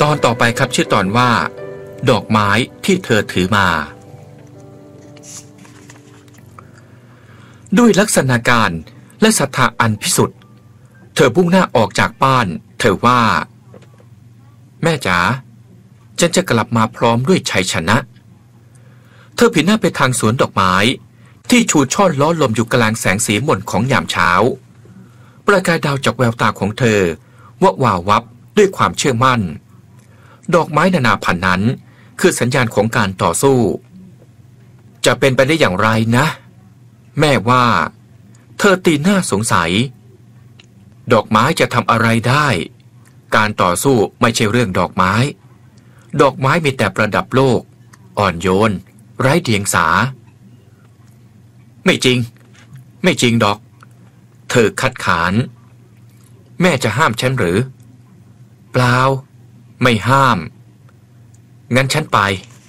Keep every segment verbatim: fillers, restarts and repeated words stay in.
ตอนต่อไปครับชื่อตอนว่าดอกไม้ที่เธอถือมาด้วยลักษณะการและศรัทธาอันพิสุทธิ์เธอพุ่งหน้าออกจากบ้านเธอว่าแม่จ๋าฉันจะกลับมาพร้อมด้วยชัยชนะเธอผินหน้าไปทางสวนดอกไม้ที่ชูช่อล้อลมอยู่กลางแสงสีหม่นของยามเช้าประกายดาวจากแววตาของเธอว่าวาววับด้วยความเชื่อมั่นดอกไม้นานาพันธุ์นั้นคือสัญญาณของการต่อสู้จะเป็นไปได้อย่างไรนะแม่ว่าเธอตีหน้าสงสัยดอกไม้จะทำอะไรได้การต่อสู้ไม่ใช่เรื่องดอกไม้ดอกไม้มีแต่ประดับโลกอ่อนโยนไร้เดียงสาไม่จริงไม่จริงดอกเธอคัดค้านแม่จะห้ามฉันหรือเปล่าไม่ห้ามงั้นฉันไป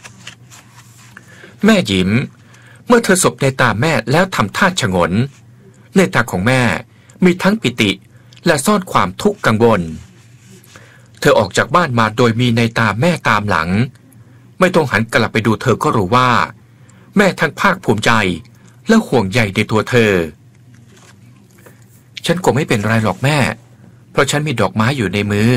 แม่ยิ้มเมื่อเธอสบในตาแม่แล้วทำท่าฉงนในตาของแม่มีทั้งปิติและซ่อนความทุกข์กังวลเธอออกจากบ้านมาโดยมีในตาแม่ตามหลังไม่ต้องหันกลับไปดูเธอก็รู้ว่าแม่ทั้งภาคภูมิใจและห่วงใยในตัวเธอฉันคงไม่เป็นไรหรอกแม่เพราะฉันมีดอกไม้อยู่ในมือ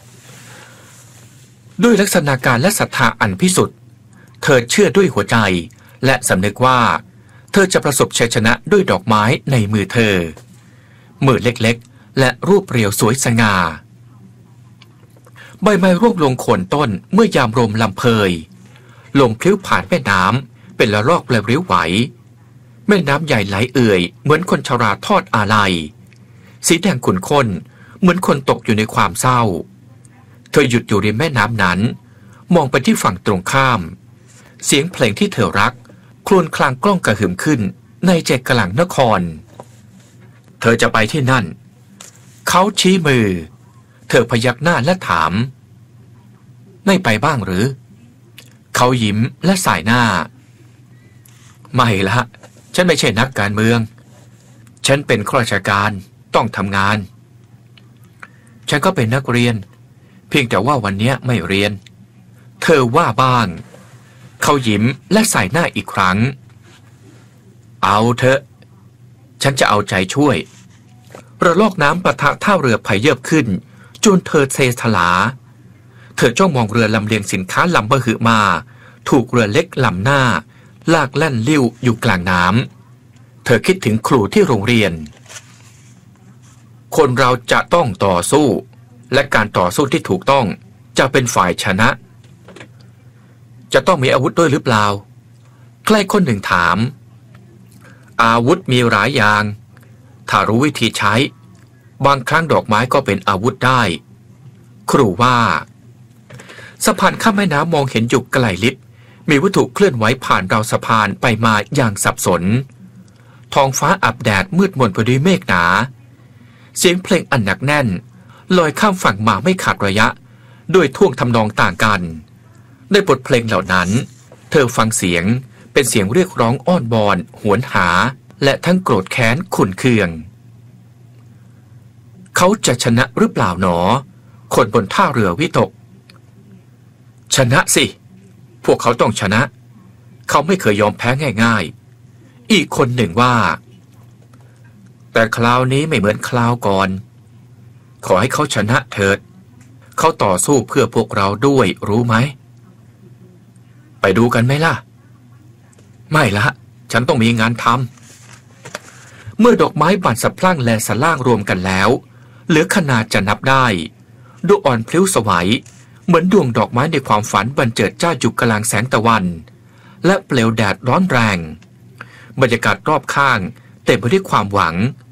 ด้วยลักษณะการและศรัทธาอันพิสุทธิ์เธอเชื่อด้วยหัวใจและสำนึกว่าเธอจะประสบชัยชนะด้วยดอกไม้ในมือเธอมือเล็กๆและรูปเรียวสวยสง่าใบไม้ร่วงลงโคนต้นเมื่อยามลมลำเพยลมพลิ้วผ่านแม่น้ำเป็นละลอกและริ้วไหวแม่น้ำใหญ่ไหลเอื่อยเหมือนคนชราทอดอาลัยสีแดงขุ่นข้นเหมือนคนตกอยู่ในความเศร้าเธอหยุดอยู่ริมแม่น้ำนั้นมองไปที่ฝั่งตรงข้ามเสียงเพลงที่เธอรักครวญคลางกล้องกระหึ่มขึ้นในใจกลางนครเธอจะไปที่นั่นเขาชี้มือเธอพยักหน้าและถามไม่ไปบ้างหรือเขายิ้มและสายหน้าไม่ละฉันไม่ใช่นักการเมืองฉันเป็นข้าราชการต้องทำงานฉันก็เป็นนักเรียนเพียงแต่ว่าวันนี้ไม่เรียนเธอว่าบ้างเขายิ้มและสายหน้าอีกครั้งเอาเถอะฉันจะเอาใจช่วยระลอกน้ำปะทะท่าเรือไผ่เยิบขึ้นจนเธอเซถลาเธอจ้องมองเรือลำเลียงสินค้าลำบะหือมาถูกเรือเล็กลำหน้าลากแล่นลิ้วอยู่กลางน้ำเธอคิดถึงครูที่โรงเรียนคนเราจะต้องต่อสู้และการต่อสู้ที่ถูกต้องจะเป็นฝ่ายชนะจะต้องมีอาวุธด้วยหรือเปล่าใครคนหนึ่งถามอาวุธมีหลายอย่างถ้ารู้วิธีใช้บางครั้งดอกไม้ก็เป็นอาวุธได้ครูว่าสะพานข้ามแม่น้ำมองเห็นอยู่ไกลลิบมีวัตถุเคลื่อนไหวผ่านราวสะพานไปมาอย่างสับสนท้องฟ้าอับแดดมืดมนไปด้วยเมฆหนาเสียงเพลงอันหนักแน่นลอยข้ามฝั่งมาไม่ขาดระยะด้วยท่วงทำนองต่างกันในบทเพลงเหล่านั้นเธอฟังเสียงเป็นเสียงเรียกร้องอ้อนวอนหวนหาและทั้งโกรธแค้นขุ่นเคืองเขาจะชนะหรือเปล่าหนอคนบนท่าเรือวิตกชนะสิพวกเขาต้องชนะเขาไม่เคยยอมแพ้ง่ายๆอีกคนหนึ่งว่าแต่คราวนี้ไม่เหมือนคราวก่อนขอให้เขาชนะเถิดเขาต่อสู้เพื่อพวกเราด้วยรู้ไหมไปดูกันไหมล่ะไม่ละฉันต้องมีงานทำเมื่อดอกไม้บานสะพรั่งและสะล่างรวมกันแล้วเหลือขนาดจะนับได้ดูอ่อนพลิ้วสวัยเหมือนดวงดอกไม้ในความฝันบันเจิดจ้าอยู่กลางแสงตะวันและเปลวแดดร้อนแรงบรรยากาศรอบข้างเต็มไปด้วยความหวัง